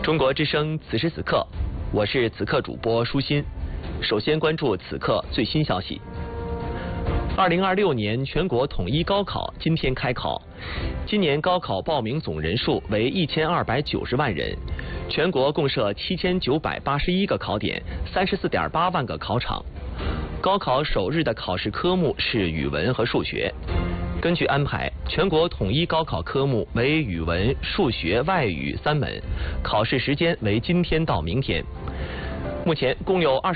中国之声此时此刻，我是此刻主播舒心。首先关注此刻最新消息。2026年全国统一高考今天开考，今年高考报名总人数为1290万人，全国共设7981个考点，34.8万个考场。高考首日的考试科目是语文和数学。根据安排，全国统一高考科目为语文、数学、外语3门，考试时间为今天到明天。目前共有